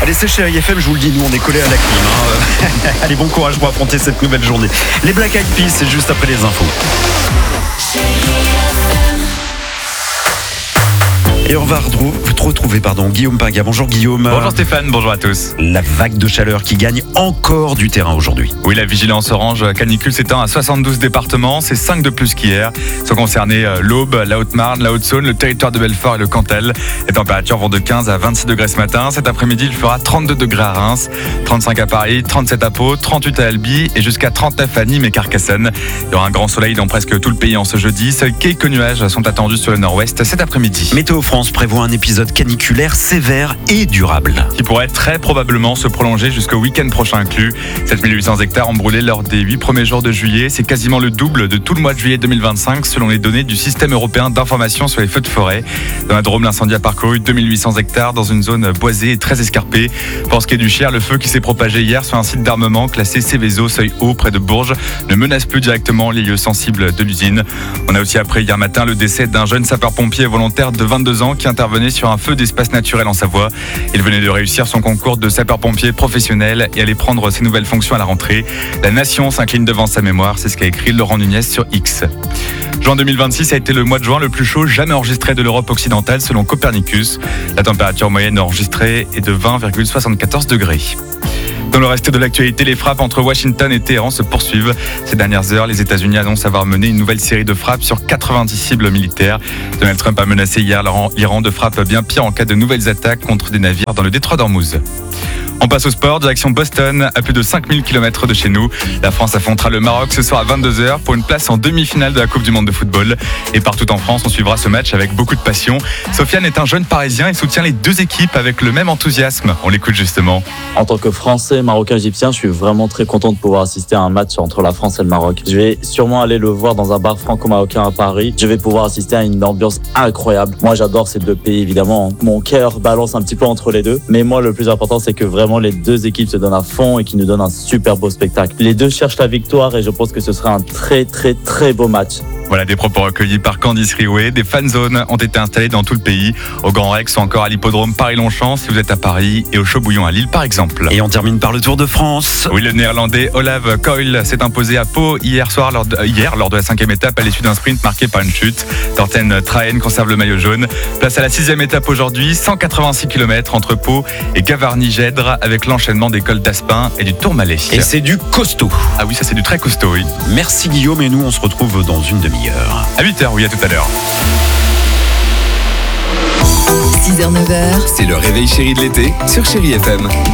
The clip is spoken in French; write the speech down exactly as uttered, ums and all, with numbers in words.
Allez, c'est Chérie F M, je vous le dis, nous on est collés à la clim. Hein. Allez, bon courage pour affronter cette nouvelle journée. Les Black Eyed Peas, c'est juste après les infos. Et on va retrouver pardon, Guillaume Pinga. Bonjour Guillaume. Bonjour Stéphane, bonjour à tous. La vague de chaleur qui gagne encore du terrain aujourd'hui. Oui, la vigilance orange canicule s'étend à soixante-douze départements, c'est cinq de plus qu'hier. Sont concernés l'Aube, la Haute-Marne, la Haute-Saône, le territoire de Belfort et le Cantal. Les températures vont de quinze à vingt-six degrés ce matin. Cet après-midi, il fera trente-deux degrés à Reims, trente-cinq à Paris, trente-sept à Pau, trente-huit à Albi et jusqu'à trente-neuf à Nîmes et Carcassonne. Il y aura un grand soleil dans presque tout le pays en ce jeudi. Seuls quelques nuages sont attendus sur le nord-ouest cet après-midi. Météo France prévoit un épisode caniculaire sévère et durable. Qui pourrait très probablement se prolonger jusqu'au week-end prochain inclus. sept mille huit cents hectares ont brûlé lors des huit premiers jours de juillet. C'est quasiment le double de tout le mois de juillet deux mille vingt-cinq selon les données du système européen d'information sur les feux de forêt. Dans la Drôme, l'incendie a parcouru deux mille huit cents hectares dans une zone boisée et très escarpée. Pour ce qui est du Cher, le feu qui s'est propagé hier sur un site d'armement classé Céveso, seuil haut près de Bourges ne menace plus directement les lieux sensibles de l'usine. On a aussi appris hier matin le décès d'un jeune sapeur-pompier volontaire de vingt-deux ans qui intervenait sur un feu d'espace naturel en Savoie. Il venait de réussir son concours de sapeur-pompier professionnel et allait prendre ses nouvelles fonctions à la rentrée. La nation s'incline devant sa mémoire, c'est ce qu'a écrit Laurent Nunez sur X. Juin deux mille vingt-six a été le mois de juin le plus chaud jamais enregistré de l'Europe occidentale selon Copernicus. La température moyenne enregistrée est de vingt virgule soixante-quatorze degrés. Dans le reste de l'actualité, les frappes entre Washington et Téhéran se poursuivent. Ces dernières heures, les États-Unis annoncent avoir mené une nouvelle série de frappes sur quatre-vingt-dix cibles militaires. Donald Trump a menacé hier l'Iran de frappes bien pires en cas de nouvelles attaques contre des navires dans le détroit d'Ormuz. On passe au sport, direction Boston, à plus de cinq mille kilomètres de chez nous. La France affrontera le Maroc ce soir à vingt-deux heures pour une place en demi-finale de la Coupe du Monde de football. Et partout en France, on suivra ce match avec beaucoup de passion. Sofiane est un jeune Parisien et soutient les deux équipes avec le même enthousiasme. On l'écoute justement. En tant que Français, Marocain, Égyptien, je suis vraiment très content de pouvoir assister à un match entre la France et le Maroc. Je vais sûrement aller le voir dans un bar franco-marocain à Paris. Je vais pouvoir assister à une ambiance incroyable. Moi, j'adore ces deux pays, évidemment. Mon cœur balance un petit peu entre les deux. Mais moi, le plus important, c'est que vraiment les deux équipes se donnent à fond et qui nous donnent un super beau spectacle. Les deux cherchent la victoire et je pense que ce sera un très, très, très beau match. Voilà des propos recueillis par Candice Riouet. Des fan zones ont été installées dans tout le pays, au Grand Rex ou encore à l'hippodrome Paris-Longchamp si vous êtes à Paris et au Chaud-Bouillon à Lille par exemple. Et on termine par le Tour de France. Oui, le néerlandais Olav Koil s'est imposé à Pau hier soir lors de, hier, lors de la cinquième étape à l'issue d'un sprint marqué par une chute. Thorsten Trahen conserve le maillot jaune. Place à la sixième étape aujourd'hui, cent quatre-vingt-six kilomètres entre Pau et Gavarnie-Gèdre avec l'enchaînement des cols d'Aspin et du Tourmalet. Et c'est du costaud. Ah oui, ça c'est du très costaud, oui. Merci Guillaume et nous on se retrouve dans une demi-heure. À huit heures, oui, à tout à l'heure. six heures neuf heures. C'est le réveil chéri de l'été sur Chérie F M.